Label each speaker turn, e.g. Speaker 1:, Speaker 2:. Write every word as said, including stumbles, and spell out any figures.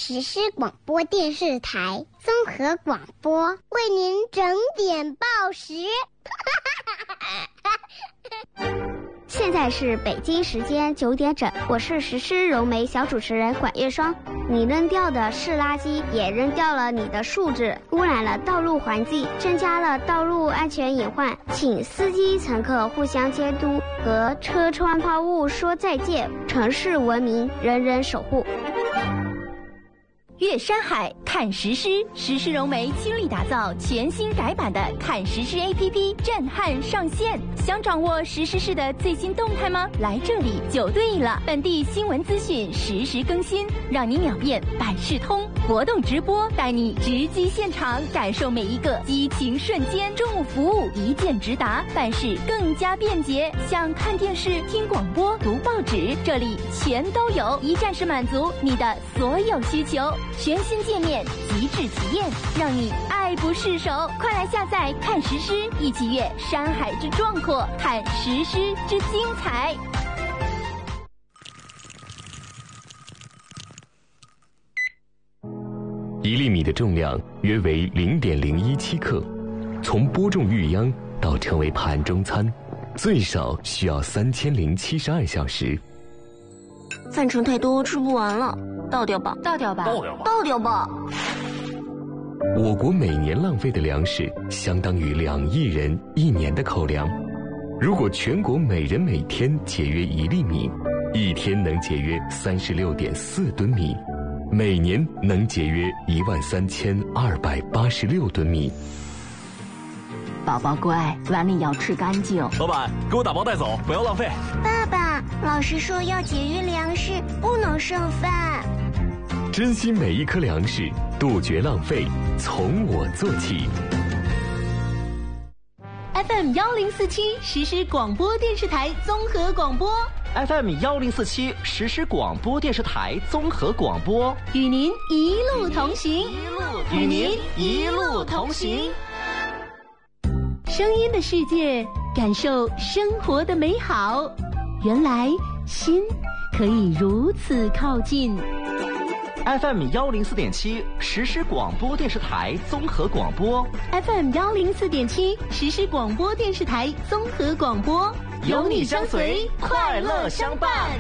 Speaker 1: 实施广播电视台综合广播，为您整点报时。
Speaker 2: 现在是北京时间九点整，我是实施融媒小主持人管月霜。你扔掉的是垃圾，也扔掉了你的素质，污染了道路环境，增加了道路安全隐患。请司机乘客互相监督，和车窗抛物说再见。城市文明，人人守护。
Speaker 3: 阅山海，看实施，实施融媒倾力打造全新改版的看实施 A P P 震撼上线。想掌握实施室的最新动态吗？来这里就对了，本地新闻资讯实时更新，让你秒变百事通。活动直播带你直击现场，感受每一个激情瞬间。政务服务一键直达，办事更加便捷。想看电视、听广播、读报纸，这里全都有，一站式满足你的所有需求。全新界面，极致体验，让你爱不释手。快来下载看实施，一起阅山海之壮阔，看实施之精彩。
Speaker 4: 一粒米的重量约为零点零一七克，从播种育秧到成为盘中餐，最少需要三千零七十二小时。
Speaker 5: 饭盛太多，吃不完了，倒掉吧，
Speaker 3: 倒掉吧，
Speaker 6: 倒掉吧，
Speaker 5: 倒掉吧。
Speaker 4: 我国每年浪费的粮食相当于两亿人一年的口粮。如果全国每人每天节约一粒米，一天能节约三十六点四吨米，每年能节约一万三千二百八十六吨米。
Speaker 5: 宝宝乖，碗里要吃干净。
Speaker 6: 老板，给我打包带走，不要浪费。
Speaker 1: 爸爸，老师说要节约粮食，不能剩饭。
Speaker 4: 珍惜每一颗粮食，杜绝浪费，从我做起。
Speaker 3: F M 幺零四七实施广播电视台综合广播。
Speaker 7: F M 幺零四七实施广播电视台综合广播，
Speaker 3: 与您一路同行，
Speaker 7: 与您一路同行。
Speaker 3: 声音的世界，感受生活的美好。原来心可以如此靠近。
Speaker 7: F M 幺零四点七实施广播电视台综合广播。
Speaker 3: F M 幺零四点七实施广播电视台综合广播，
Speaker 7: 有你相随，快乐相伴。